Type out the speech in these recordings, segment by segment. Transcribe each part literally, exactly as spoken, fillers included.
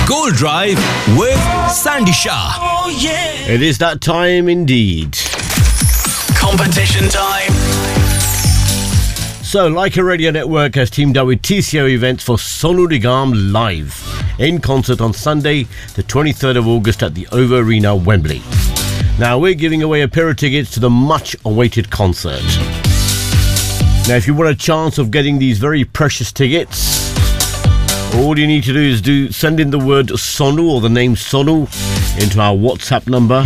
Gold Drive with Sandy Shah. Oh yeah. It is that time indeed. Competition time. So, Leica Radio Network has teamed up with T C O Events for Sonu Nigam Live in concert on Sunday, the twenty-third of August at the O V O Arena, Wembley. Now, we're giving away a pair of tickets to the much-awaited concert. Now, if you want a chance of getting these very precious tickets, all you need to do is do send in the word Sonu or the name Sonu into our WhatsApp number,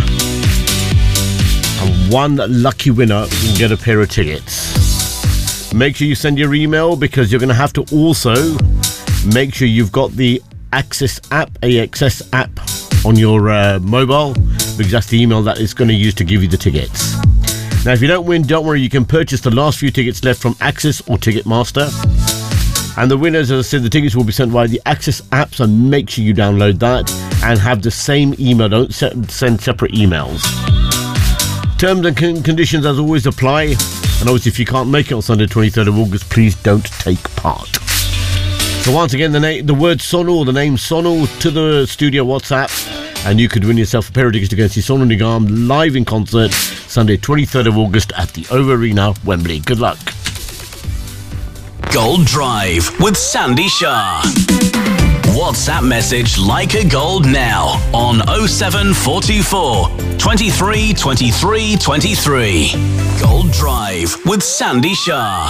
and one lucky winner will get a pair of tickets. Make sure you send your email, because you're going to have to also make sure you've got the Access app, A X S app on your uh, mobile, because that's the email that it's going to use to give you the tickets. Now, if you don't win, don't worry, you can purchase the last few tickets left from Access or Ticketmaster. And the winners, as I said, the tickets will be sent via the Access app, so make sure you download that and have the same email. Don't send separate emails. Terms and con- conditions, as always, apply. And obviously, if you can't make it on Sunday, twenty-third of August, please don't take part. So once again, the, na- the word Sonu or the name Sonu to the studio WhatsApp, and you could win yourself a pair of tickets to go see Sonu Nigam live in concert Sunday, twenty-third of August at the O V O Arena, Wembley. Good luck. Gold Drive with Sandy Shah. WhatsApp message Leica Gold now on oh seven four two four, twenty-three, twenty-three, twenty-three. Gold Drive with Sandy Shah.